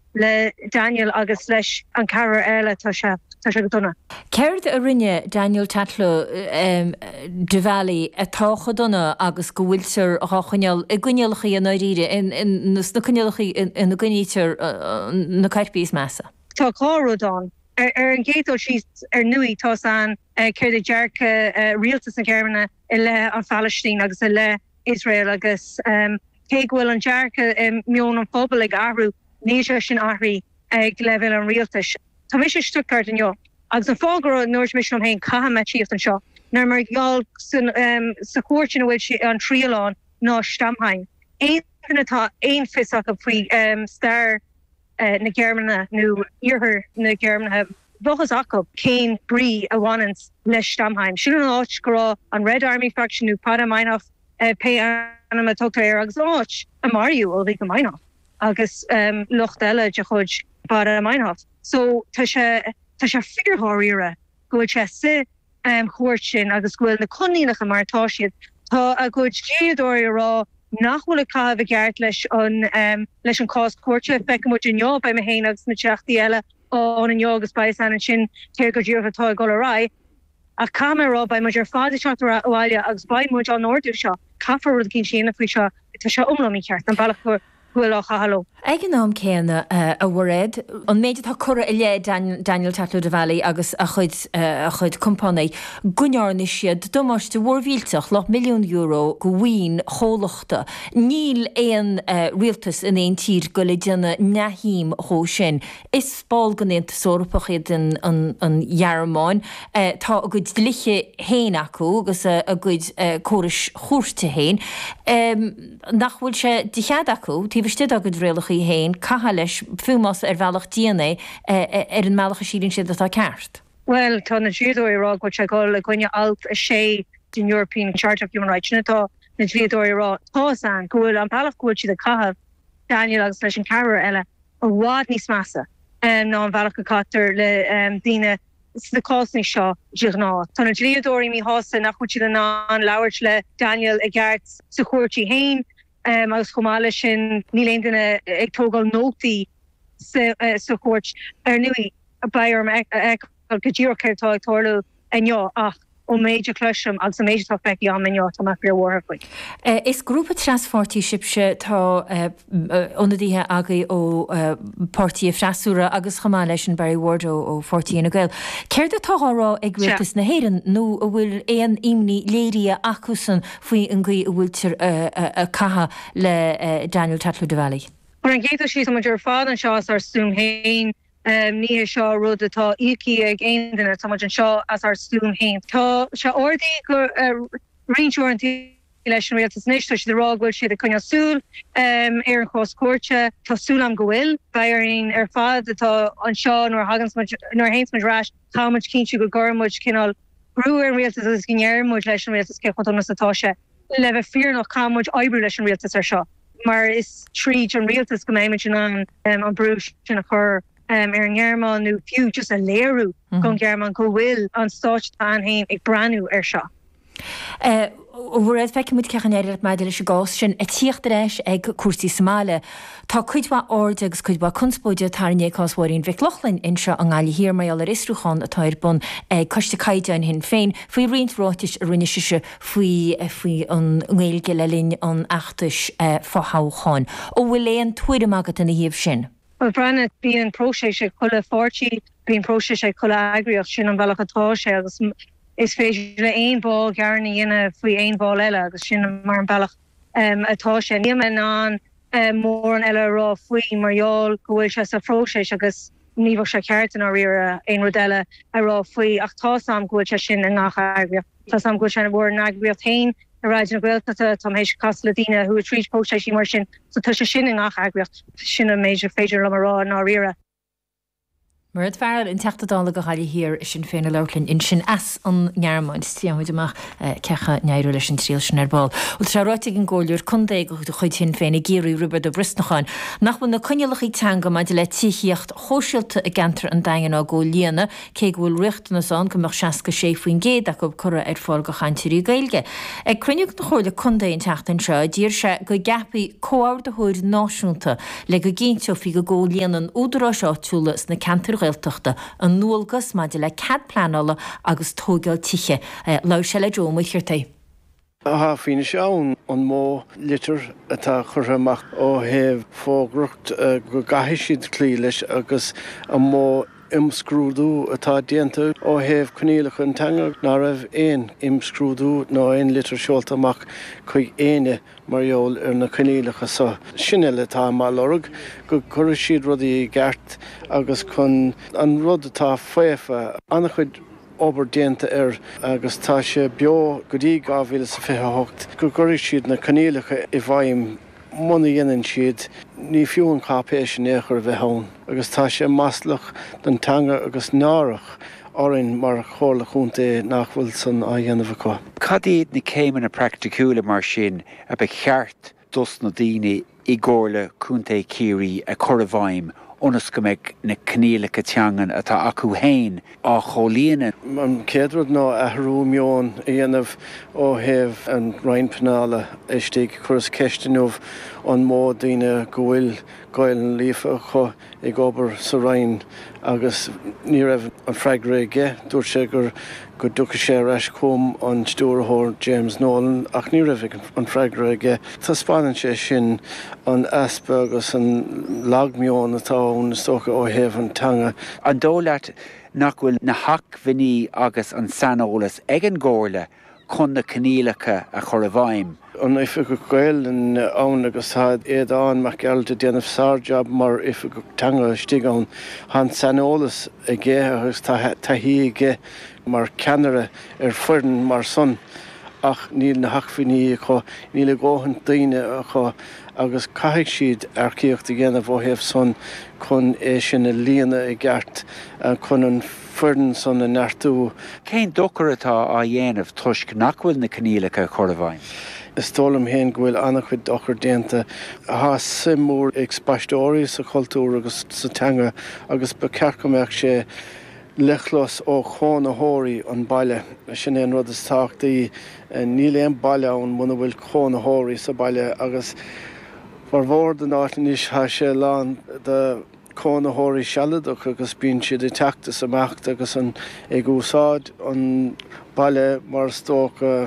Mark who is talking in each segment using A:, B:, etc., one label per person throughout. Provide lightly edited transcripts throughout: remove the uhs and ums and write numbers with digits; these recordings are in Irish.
A: le Daniel agus leis an cara eile tá se go donna.
B: Céir a rinne Daniel Tatlo de Valley atá chodonna agus go bhfuiltear chuineal i gcuinealchaí an áíre na cuinealchaí in na gcuinítear na caiirpís measa.
A: Tá cáródán an gétó sí nui tá an céir de dearcha rialtas an Germana i le an Palestine agus i le Israel agus cé bhfuil an dearcha mion an phobal ag ahrú ní sin áhraí ag lefuil an rialtas. Tá mis sé Stuttgart an jo. Agus an fágur an North Mission hain cahamattíocht an seo. Nar mar gáil sa cuairtin bhfuil si an tríaláin ná Stamheim. Atá ein fisach a faoi star na Germana nó iarthar na Germana bochas acu céin brí a bhhainans leis Stamheim. Sin an áit go an Red Army faction nó Pada Meinhof pe anama tugtar agus áit a Mariú ó bhí go Meinhof. Agus lucht eile de chuid Pada Meinhof. So tá sé figureáíre gohfuil se chuirtin agus gohfuil na coníach mar táisiad tá a goid géadúir rá nachhfuil cah a geart leis an cás cuairte fe mu in job bei me héin agus na teachtaí eile an an jogus bei an sin teir go dúrtá go rá a camera bei muidir fáideteachtar bhile agus baid muid an orú seo caafar cinn sinna fao seo tá se omlamí ceart an bailach Halló.
B: Ag an nám céanna a bhreid, an méidir tá cura i lé Daniel Tatlo de Valley agus a chuid compánaí gunnearna siad domáiste bhórhílteach le €1 milliún go bhhain chólachta. Níl éon rialtas in éon tír go le déanna nehíim thó sin. Is spáil gan éanta sórapach an Jarmáin. Tá a gcuid liche héin acu agus a gcuid córis chóirte héin. Nachhfuil sé dichead acu, bhiste agad réalachaí héin caithe leis fumas bhealach DNA an mealacha sílinn siad atá ceart.
A: Well, tá na dríadóirrá go se go le gine alt a sé den European Charter of Human Rights natá na dríadóirrá tá an gohfuil an bailach gohfuil siad a caitheh Daniel agus leis an cara eile a bhád níos measa ná an bhealach go catar le daoine na cásnaí seo díagná. Tá na dríadóirí mí hása nach chuid siad an labhairt le Daniel a gceart sa chuirtí héin agus chomáile sin níl aon ag tógáil nótaí sa cuairt nui a bairm go ddíorchairtá ag toirliú an ach ó méidir cluisiom agus a méidir tá feici an tá mar fir bhharfaoi.
B: Is grúpa transportí sibse tá ionadíthe agaí ó pártaí freasúra agus chamá leis an Barry Ward ó Fortíí na Gael. Céir de tárá ag rialtas na héireann nó a bhfuil éon imní léirí acusan faoi an gcuí a bhfuiltear a caithe le Daniel Tatlo de Valley.
A: Or an géidir sí muidir fád an seo ar stún héin ní seo rud atá ici ag aonanna tá an seo as ar stún héin. Tá se ordaí go réintúirtí leis an réaltas níos tá si de rághfuil siad a chuine súl ar an chós cuairte tásúl am gohfuil bairín ar fad atá an seo nó hagans nó héins marrás támuid cinú go gormuid cinál brú ar réaltas agus gnéirmúid leis an réaltas ce chutá atá se le bheith fear nach cámuid oibrú leis an réaltas ar seo. Mar is tríd an réaltas go méimiid an brúis sin a chur ar an German nó fiú just a léirú gon German go bhfuil an stáit an hain ag branú ar seo.
B: Bhfuil feici muid cechan éidir maidir leis gás sin a tíocht éis ag cuasaí Somália. Tá cuidhá áirde agus cuidhá conspóide tarné cáshairín bheith lochlainn in seo an gáilí hir maiall ar isrúchan atá ar bun coiste caiideáin hin féin faoi riintráis a rinne siise faoi an ngéilge le linn an achtais fáthcháin. Ó bhfuil léon tuaide agat in na híomh sin.
A: Well, Brenna bíon próise sé chula fórtí, bíon próise sé chula agriocht sin an bhealach atá sé agus is féidir le aon bá gearna dhéine faoi aon bá eile agus sin mar an bailach atá sé. Níl an mór an eile rá faoi marall go bhfuil se sa próise agus níomh se ceartan á riar aon rud eile a rá faoi ach tá sam go bhfuil se sin an nach agriocht. Tá sam go sin bhór an agriocht hain a ráid na bhilta tá hééis casla dína thu trí póiste sí mar sin, so tá se sin nach agriocht sin a méidir féidir le marrá ná riara.
B: Mar het fearil in teachtadála go chaile hir sin féna lelinn in sin as an nearmáid tíid amach cecha neirú leis sin tríal sin arbal. Ú se ráite an ggóúir chundé go chuid sin féna géirí rubad a bristnacháin. Nach buna conilechaí teanga maid le tííocht hóisiilta a gentar an dagan á ggó líana, cé bhfuil richt na san go mar 16 sé faoin géad a go chura ar fáil go chaintúí gailge. Ag cruineach na chóirla chundé in teachtain seo, dír se go gapaí cóir de thuir náisiúnta le go géinteo fi go ggó líanaan údarrá seo túlas na cantar Gaeltachta an nualgas maidide le cad planála agus tógáil tiche lá se le dro mu chuirtaí.
C: Fine seán an mó litir atá churthaach ó héh fógrucht go gaiisiad clí leis agus an mó imscrúdú atá déanta ó héh conílacha an teanga ná raibh éon imscrúdú nó éon litir seolta amach chuig éine marol ar na conílacha sa sinne letá má lorug go chuir siad rudaí gceart agus chun an rud atá féfa annach chuid obair déanta agus tá sé beo go dtí 2028 go gcuirigh siad na conílacha i bhaim muna dhéanann siad ní fiúin cápéis néchar bheith ann agus tá sé maslach den teanga agus nárach árainn mar chóirla chunta nach bhfuil san á dhéanamh acu.
D: Cad iad na céimeanna practicúla mar sin a be cheart dus na daoine i gcóirla chunta círí a chur a bhaim onas go mbeidh na conílacha teangan atá acu hain á cholíana.
C: An céadrúd ná athrú meán a dhéanamh ó héh an Ryan Penála istigh churas ceisteniuh an mó daoine go bhfuil gail an lífa chu ag obair sa Ryan agus ní raibh an freigra ige dúirt sé gur go dúcha sé reis com an stúrthóir James Nolan ach ní raibh an freigra ige. Tá spáinnn sé sin an aspa agus an lagmeán atá ón stocha ó héh an teanga.
D: An dólaat nach bhfuil na hacmhaní agus an sanolalas ag an ggóirla chun na conílacha a chur a bhaim.
C: An ife go gail an ann agus had éad an mar gealta déanamh sárjab mar ife go teanga stigán han sanolalas a ggé agus tá hí ige mar ceanara ar fuireann mar son ach níl na hacmhaní chu níl le ggóhann daoine a chu agus caiigh siad ar cíocht a ggéanamh ó héamh son chun é sin na líana i gceart chun an fuireann son na neartú.
D: Cén dochar atá á dhéanamh tuisc nach bhfuil na conílacha chur a bhaim.
C: Is tólam héin go bhfuil annach chuid dochar déanta há simúr ag spaisteoirí sa cultúr agus sa teanga agus ba cearcamach sé lechlos ó chónaitheoirí an baile. Sin éon rud is táchtaí níl éon baile ann muna bhfuil chónaitheoirí sa baile agus mar bhór den áis há sé lán de chónaitheoirí sealadach agus bíonn siad i teachtas amach agus an ag úsáid an baile mar stócha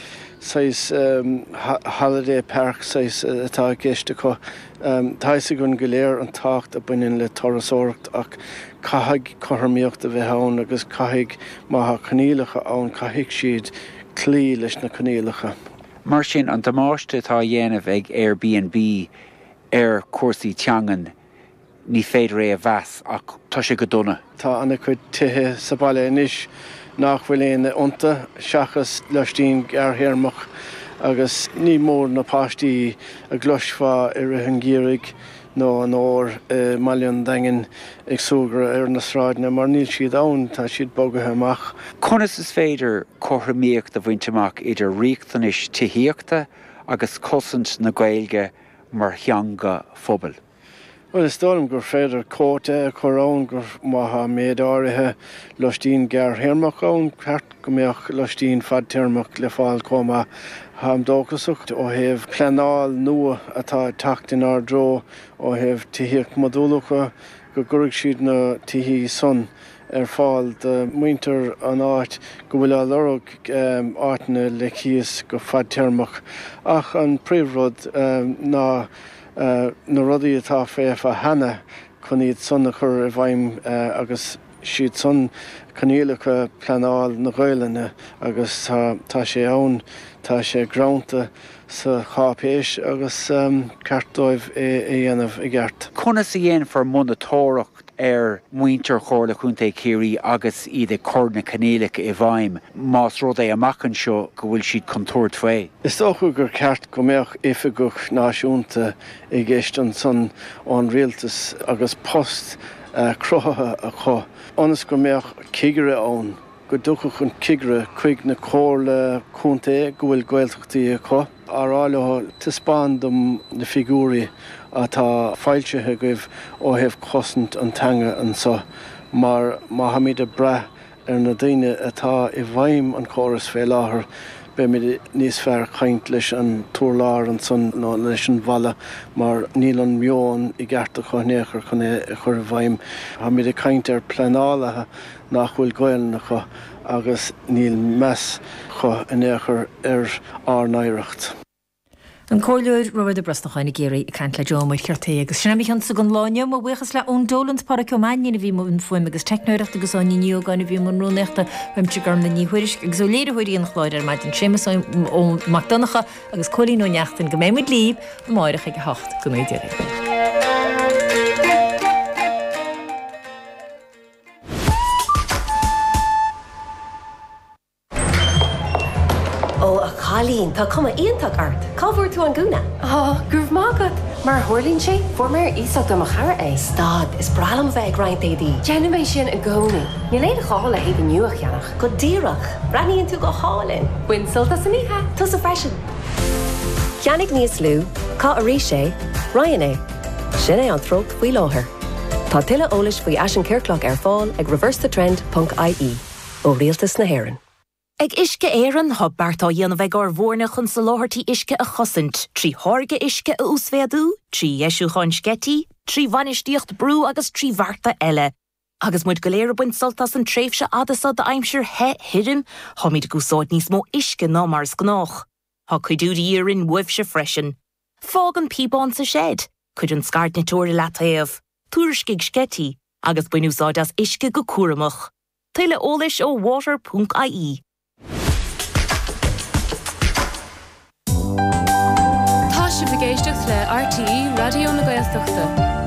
C: sais holiday park sais atá gceiste chu taise gon go léir an tacht a buinn le torasóireacht ach caiigh chothairmíocht a bheith ann agus caiigh maithe conílacha ann caiigh siad clí leis na conílacha.
D: Mar sin an damáiste tá dhéanamh ag Airbnb ar cuasaí teangan ní féidir é a bheas ach tá sé go donna.
C: Tá anna chuid tithe sa baile inis nach bhfuil éon ionta seachas leistín gearthéarmach agus ní mór na páistí a glosfá ar an gírig nó an óir maion dagan ag súgra ar na sráidna mar níl siad ann tá siad bogathe amach.
D: Conas is féidir chothairmíocht a bhainteach idir riachtanis tithaíochta agus cosint na Gaeilge mar theanga phobal.
C: Well, is dóm gur féidir cóta a chorán gur maithe méad áirithe leistín gearthéarmach ann ceart go mbeadh leistín fadtéarmach le fáil comma ham dóchasach ó héamh pleanáil nua atá teachtain ar dro ó héamh tithaíocht modúlacha go gcuirigh siad na tithaí son ar fáil de muintear an áit go bhfuil á lorg áiteanna le chias go fadtéarmach ach an príomhrud na rudaí atá féfa hena chun iad sonna chur a bhaim agus siad son conílacha pleanáil na Gaeilge agus tá sé ann tá sé gránta sa chápéis agus ceartdóibh é dhéanamh i gceart.
D: Conas a dhéanamh for monatóireacht ar muintear chóirla chunta círí agus iad chur na conílacha i bhaim más rud é amachchan seo go bhfuil siad contúirt fé.
C: Is dócha gur ceart go mbeadh oifigeach náisiúnta i gceist an son ón rialtas agus post crotha a cho. Onas go meach cigre ón, go ducha chun cigre chuig na cóla cúnta go bhfuil gaeltachtaí a cho. Aráile tispáin dom na figúri atá fáiltethe goibh ó heh cosint an teanga an sa mar haimid a bra na daine atá I bhaim an choras fé láthair be mid níos fearr chaint leis an túrlár an son nó leis an bhalla mar níl an meón I gceartta chunéachar chun chur bhaim haimid a chaint pleanálathe nach bhfuil gailnacha agus níl meas chu inéachar árnaireacht.
B: An cóileúir roiid a brasnacháinna géirí I cant le Jomáid ceirtaí agus sinna an sa an láineam a bhuichas le ón dóland para ceomáine bhí mún foiim agus technoireachta agus áine nío gáinna bhí mún rúneachta bhaimte garm na níhuiiris agus ó léir chuirí an chláir ar maidid an sémas ó Macdonacha agus cholín ó neachtain go méid líb máireach ag 8 go méid déir.
E: Alín, tá cuma íontach art. Cábhar tú an gúna?
F: Gurh mágad. Mar thuirlín sé, formar ísach do chara é.
E: Stad, is bralam bheith graint édí.
F: Genimé sin a gcónaí. Ní léad chála hé an nuach cheannach.
E: Go díreach, braníonn tú go hálinn.
F: Buinsilta saníthe.
E: Tus a freisin. Ceannig níos lú, cá a rí sé, Ryan é. Sin é an tróg faoi láthair. Tá tuile eolais faoi Aisin Circlach ar fáil ag reversethetrend.ie ó Rialtas na Héireann.
G: Ag isce éireann tha beartá dhéanamh ag ar bhórna chun sa láthirtí isce a chosint, trí tháirge isce a úsféadú, trí eisiúcháin scetí, trí bhainisteocht brú agus trí bharta eile. Agus muid go léir buint soltas an tréimhse adasa de aimsir he hirim, tha míid gúsáid níos mó isce ná mars gnách. Tha chuidúí írin uibhse freisin. Fág an píbán sa shed, chuid an scart na tóir lataíomh, túriscig scetí, agus buinúsáid as isce go cuaramach. Tuile ólais ó water.ie.
F: Si bhgéisteach le RTE Radio na Gaeltachta.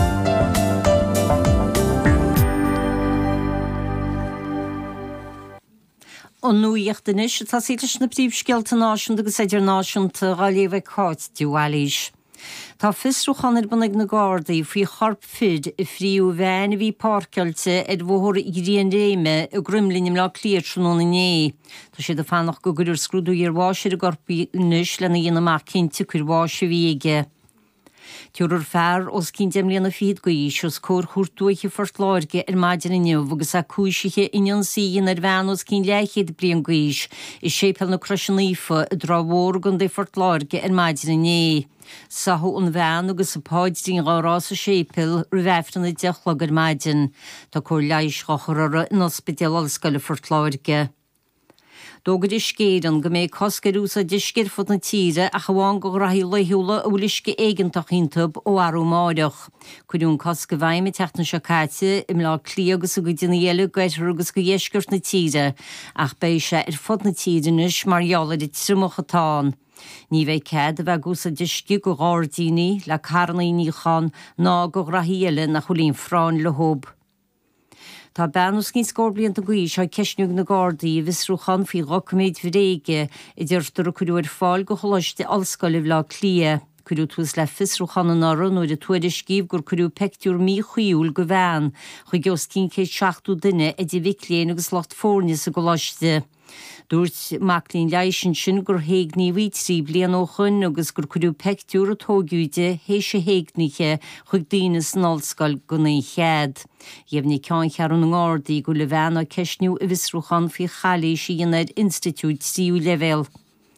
H: An nuíochtanis tá sítas na príomhscealta náisiúnta agus idir náisiúnta gáléomh cáit dúhailís. Tá fisrúchanir bunig na Gardaí faoi charp fid I fríú bhein bhí párceilte ag bhór I gríon réime a grimlinim le clíir trúna né. Tá sé de fannach go gurir scrúdú ar bháisir a gorpaí nuis lena dhéanamach cinnte chuir bháise bhíige. Tiúrar fearr os cín deimlíanana fiad go ís os cór chuirtúiche fort láirge ar maidir inniu agus a cúisiche inon síon ar bhean os cín leichéad blion go ís I sépel na croisianífa a drábhór gon dé fort láirge ar maidir inné. Sahu an bhean agus a páid dín gárás a sépil rheftan na deachlag ar maidin, tá cór leis chachar in ospidal alscoile fort láirge. Dógad iscéan go méid coscairús a discir fod na tíre a chaháin go rathí leithúla a bhuilisce éigentach intub ó arú máideach. Cuidún cosca bhaim I teachtan seo cáite im lá clí agus a go dtína dhéile gaiithir agus go dhéisgurt na tíre, ach béis sé ar fod na tírenis mar eala de trimochatán. Ní bheith cead a bheith gús a disci go gádaoine le carnaí níchan ná go rathíile na cholín frán le hób. Tá benús cín scóblion a gúis se ceisniúg na Gardaí visrúchan fí rocaméid bhréige I ddeirtar chuú ar fáil go choiste alscoilh le clia. Cuú tús le fisrúchan an áran nó de tuaidir scíb gur chuú pectúr mí chuúil go bhean, chu geos cín cé 16ú duine I d bhicléon agus locht fórne sa go láiste. Dúirt maclín leisin sin gur héag níhí trí blian ó chun agus gur chuú pectúr a tógiúide hééis sé héagniche chuig daine san allscoil go na chead. Dhéimhní ceáin chearún an Gardaí go le bhean a ceisniú a visrúchan fí chalí sí United Institute CU level.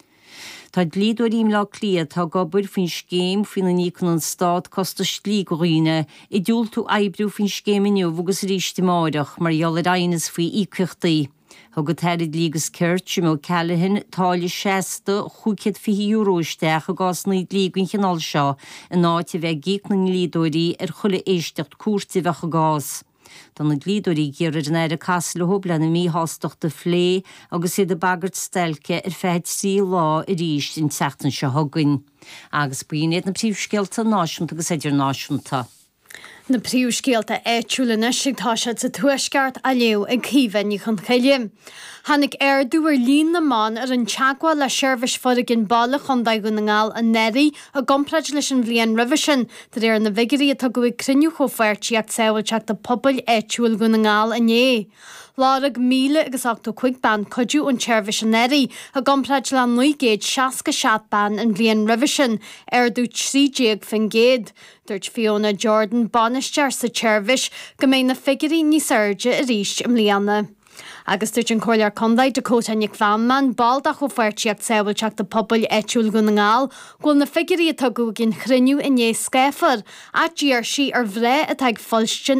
H: Tá blíadúirim le clia tá gobir fin scéim fin na nícon an stad costa slí go riine I dúil tú ebrú fin scéiminiu agus ríiste máideach mar eolad aines faoi ícuchtaí. Thugad teirid lígus ceirt sem ó Callahan táile 60 chucéad €50 a gás na lígún chinál seo in áite bheith gíic na lídóirí ar chula éistecht cuarta bheith a gás. Tá na lídóirí géirid an éire cas le hobla na míhástocht de phlé agus iad a bagart stelce ar feid sí lá I ríist in teachtan se thugain. Agus buoinéad na príomhscealta náisiúnta agus idir náisiúnta.
I: Na príomhscéalta éitiúlanna sigtá se sa tuaisceart a leo ag cíhainní chun chaile. Hannig dúar lín na man ar an teagháil le seirbhis fora gin balla chundaid go na ngáil a neirí a gompraid leis an bhliain rivisin, tar ar na vigirí atá go ag criniú chofuirtíach saoilteach de pobl éitiúil go na ngáil a né. Lárag 1,850 ban codú an seirbhis an neirí a gompraid le 960 ban an bhliain rivisin dú 3 fin géad. Dúirt Fiona Jordan banistear sa seirbhis go mé na figurí níos airde a ríist im líana. Agus dúirt an choilear condaid de cótainnig flamman baldach go fuirtíocht saoilteach de pobl éitiúil go na ngáil, ghfuil na figurí atá go gin chriniú in é scéfar, a ddíar si ar bhré a teag folstin